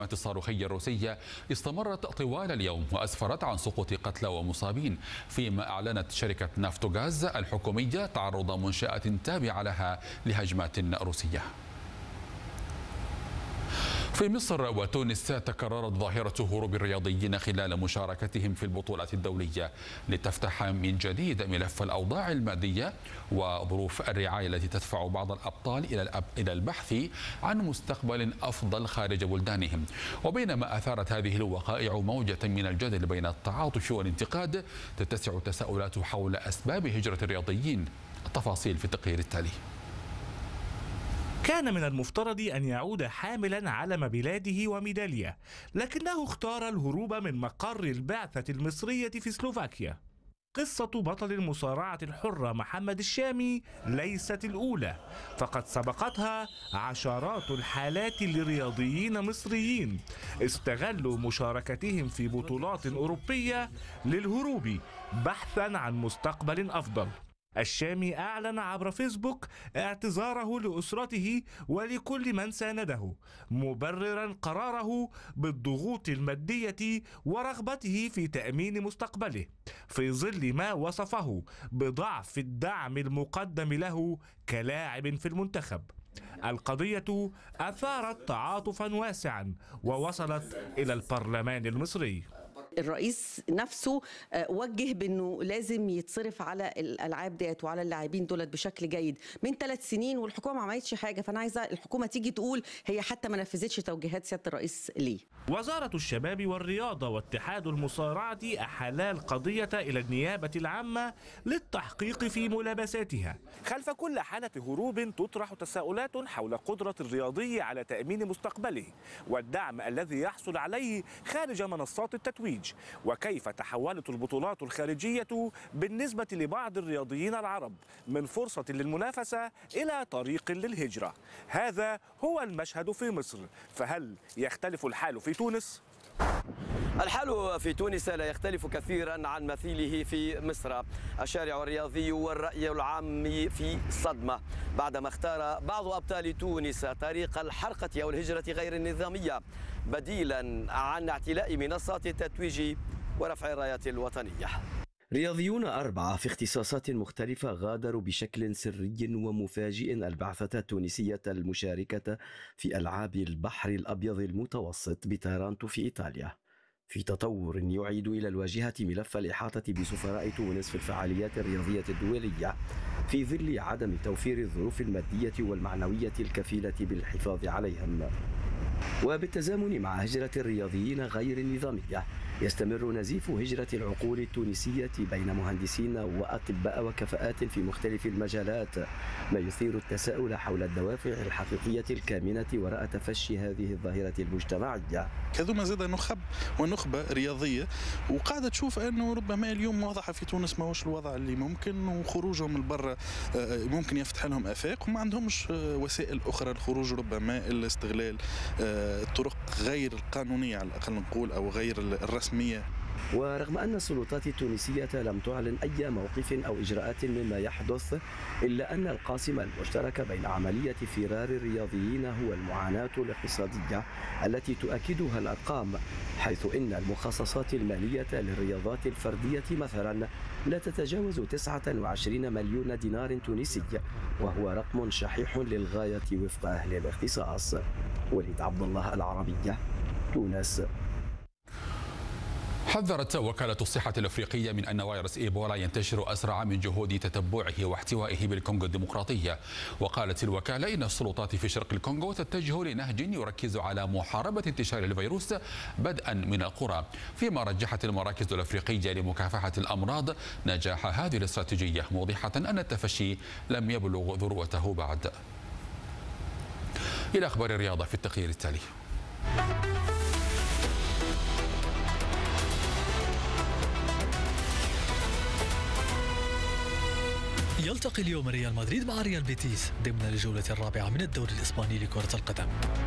الصاروخية الروسية استمرت طوال اليوم وأسفرت عن سقوط قتلى ومصابين، فيما أعلنت شركة نافتوغاز الحكومية تعرض منشأة تابعة لها لهجمات روسية. في مصر وتونس تكررت ظاهرة هروب الرياضيين خلال مشاركتهم في البطولات الدولية لتفتح من جديد ملف الأوضاع المادية وظروف الرعاية التي تدفع بعض الأبطال إلى البحث عن مستقبل أفضل خارج بلدانهم. وبينما أثارت هذه الوقائع موجة من الجدل بين التعاطف والانتقاد، تتسع التساؤلات حول أسباب هجرة الرياضيين. التفاصيل في التقرير التالي. كان من المفترض أن يعود حاملا علم بلاده وميدالية، لكنه اختار الهروب من مقر البعثة المصرية في سلوفاكيا. قصة بطل المصارعة الحرة محمد الشامي ليست الأولى، فقد سبقتها عشرات الحالات لرياضيين مصريين استغلوا مشاركتهم في بطولات أوروبية للهروب بحثا عن مستقبل أفضل. الشامي أعلن عبر فيسبوك اعتذاره لأسرته ولكل من سانده، مبررا قراره بالضغوط المادية ورغبته في تأمين مستقبله في ظل ما وصفه بضعف الدعم المقدم له كلاعب في المنتخب. القضية أثارت تعاطفا واسعا ووصلت إلى البرلمان المصري. الرئيس نفسه وجه بأنه لازم يتصرف على الألعاب ديت وعلى اللاعبين دولت بشكل جيد من 3 سنين، والحكومة ما عملتش حاجة. فأنا عايزة الحكومة تيجي تقول هي حتى ما نفذتش توجيهات سيادة الرئيس ليه. وزارة الشباب والرياضة واتحاد المصارعة أحالا القضية إلى النيابة العامة للتحقيق في ملابساتها. خلف كل حالة هروب تطرح تساؤلات حول قدرة الرياضي على تأمين مستقبله والدعم الذي يحصل عليه خارج منصات التتويج، وكيف تحولت البطولات الخارجية بالنسبة لبعض الرياضيين العرب من فرصة للمنافسة إلى طريق للهجرة. هذا هو المشهد في مصر، فهل يختلف الحال في تونس؟ الحال في تونس لا يختلف كثيرا عن مثيله في مصر. الشارع الرياضي والرأي العام في صدمة بعدما اختار بعض أبطال تونس طريق الحرقة أو الهجرة غير النظامية بديلا عن اعتلاء منصات التتويج ورفع الرايات الوطنية. رياضيون 4 في اختصاصات مختلفة غادروا بشكل سري ومفاجئ البعثة التونسية المشاركة في ألعاب البحر الأبيض المتوسط بتارانتو في إيطاليا، في تطور يعيد إلى الواجهة ملف الإحاطة بسفراء تونس في الفعاليات الرياضية الدولية في ظل عدم توفير الظروف المادية والمعنوية الكفيلة بالحفاظ عليهم. وبالتزامن مع هجرة الرياضيين غير النظامية، يستمر نزيف هجرة العقول التونسية بين مهندسين وأطباء وكفاءات في مختلف المجالات، ما يثير التساؤل حول الدوافع الحقيقية الكامنة وراء تفشي هذه الظاهرة المجتمعية. كذوما زاد نخب ونخبة رياضية وقاعدة تشوف أنه ربما اليوم واضحة في تونس ما هوش الوضع اللي ممكن، وخروجهم البرة ممكن يفتح لهم آفاق وما عندهمش وسائل أخرى للخروج، ربما الاستغلال الطرق غير القانونية على الأقل نقول أو غير الرسمية. ورغم أن السلطات التونسية لم تعلن أي موقف أو إجراءات مما يحدث، إلا أن القاسم المشترك بين عملية فرار الرياضيين هو المعاناة الاقتصادية التي تؤكدها الأرقام، حيث إن المخصصات المالية للرياضات الفردية مثلا لا تتجاوز 29 مليون دينار تونسي، وهو رقم شحيح للغاية وفق أهل الاختصاص. وليد عبد الله، العربية، تونس. حذرت وكالة الصحة الأفريقية من أن فيروس إيبولا ينتشر أسرع من جهود تتبعه واحتوائه بالكونغو الديمقراطية. وقالت الوكالة إن السلطات في شرق الكونغو تتجه لنهج يركز على محاربة انتشار الفيروس بدءا من القرى، فيما رجحت المراكز الأفريقية لمكافحة الأمراض نجاح هذه الاستراتيجية، موضحة أن التفشي لم يبلغ ذروته بعد. إلى أخبار الرياضة في التقرير التالي. يلتقي اليوم ريال مدريد مع ريال بيتيس ضمن الجولة الرابعة من الدوري الإسباني لكرة القدم.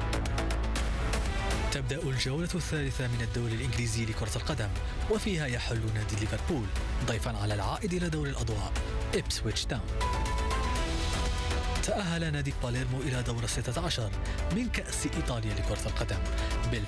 تبدأ الجولة الثالثة من الدوري الإنجليزي لكرة القدم، وفيها يحل نادي ليفربول ضيفا على العائد إلى دوري الأضواء إبسويتش تاون. تأهل نادي باليرمو إلى دور 16 من كأس إيطاليا لكرة القدم